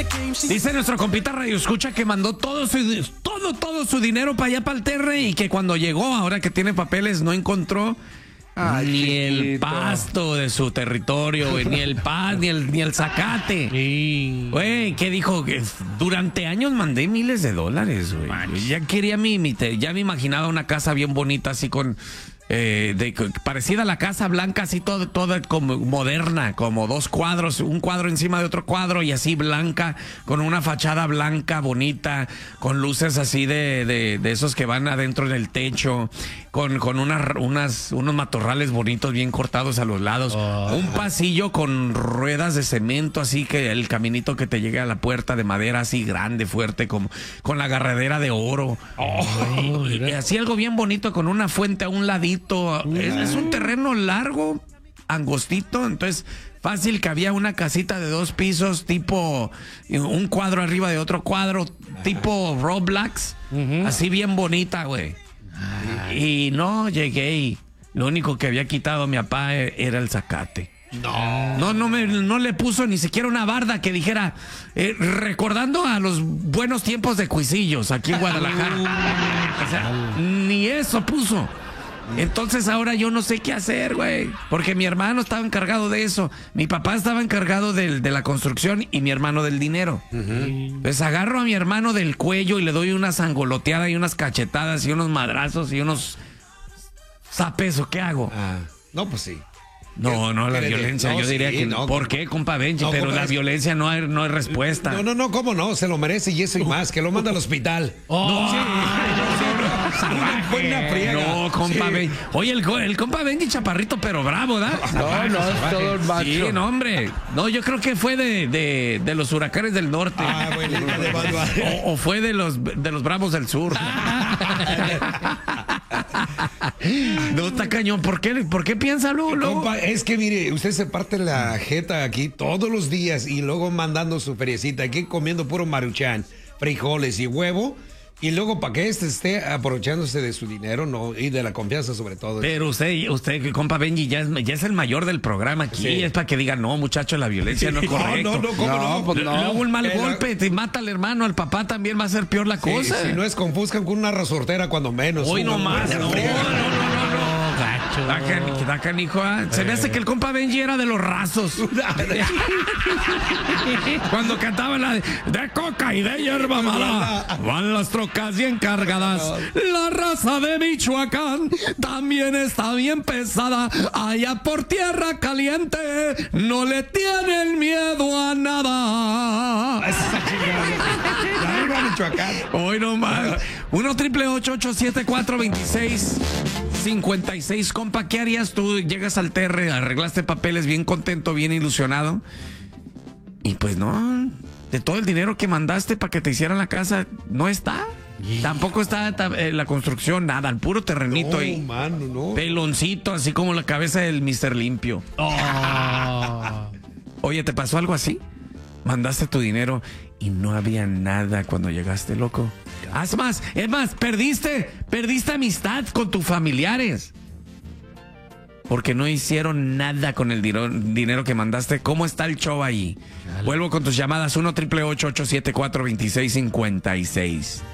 Dice nuestro compita Radio Escucha que mandó todo su dinero para allá para el Terre y que cuando llegó, ahora que tiene papeles, no encontró ni el pasto de su territorio, güey, ni el zacate. Güey, ¿qué dijo? Que durante años mandé miles de dólares, güey. Ya quería ya me imaginaba una casa bien bonita así con parecida a la Casa Blanca, así toda como moderna, como dos cuadros, un cuadro encima de otro cuadro y así blanca, con una fachada blanca bonita, con luces así de esos que van adentro en el techo, con unos matorrales bonitos bien cortados a los lados, un pasillo con ruedas de cemento, así que el caminito que te llegue a la puerta de madera así grande, fuerte, como con la agarradera de oro. Y así algo bien bonito con una fuente a un ladito. Es un terreno largo, angostito, entonces fácil que había una casita de 2 pisos, tipo un cuadro arriba de otro cuadro, tipo Roblox, así bien bonita, güey. Y no llegué y lo único que había quitado mi papá era el zacate. No le puso ni siquiera una barda que dijera recordando a los buenos tiempos de Cuisillos aquí en Guadalajara. O sea, ni eso puso. Entonces ahora yo no sé qué hacer, güey, porque mi hermano estaba encargado de eso, mi papá estaba encargado de la construcción y mi hermano del dinero. Pues agarro a mi hermano del cuello y le doy una sangoloteada y unas cachetadas y unos madrazos y unos zapes, ¿o qué hago? No, pues sí. No, la violencia, yo diría que no. ¿Por qué, compa Benji? Pero compa, la violencia no hay respuesta. No, ¿cómo no? Se lo merece y eso y más, que lo manda al hospital. No, compa Benji. Oye, el compa Benji chaparrito, pero bravo, ¿da? No, es todo el macho. Sí, no, hombre. No, yo creo que fue de los huracanes del norte. O fue de los bravos del sur. No, está cañón. ¿Por qué piensa luego? Compa, es que mire, usted se parte la jeta aquí todos los días y luego mandando su feriecita aquí comiendo puro maruchan, frijoles y huevo. Y luego para que esté aprovechándose de su dinero, no, y de la confianza sobre todo. Pero usted, compa Benji, ya es el mayor del programa aquí. Sí. Es para que digan, no, muchacho, la violencia no es correcto. ¿Cómo no? Pues no. Luego un mal golpe te mata al hermano, al papá también va a ser peor la cosa. Si no es confuscan con una resortera cuando menos. Hoy no más. No. Da canijo. Se me hace que el compa Benji era de los rasos. Cuando cantaba la de coca y de hierba mala, van las trocas bien cargadas. La raza de Michoacán también está bien pesada. Allá por tierra caliente no le tienen miedo a nada. Hoy no más. 1-888-874-2656. Compa, ¿qué harías tú? Llegas al Terre, arreglaste papeles bien contento, bien ilusionado. Y pues no, de todo el dinero que mandaste para que te hicieran la casa, no está. Tampoco está la construcción, nada, el puro terrenito ahí. Mano, no. Peloncito, así como la cabeza del Mr. Limpio. Oye, ¿te pasó algo así? Mandaste tu dinero y no había nada cuando llegaste, loco. Es más, perdiste amistad con tus familiares. Porque no hicieron nada con el dinero que mandaste. ¿Cómo está el show ahí? Vuelvo con tus llamadas 1-888-874-2656.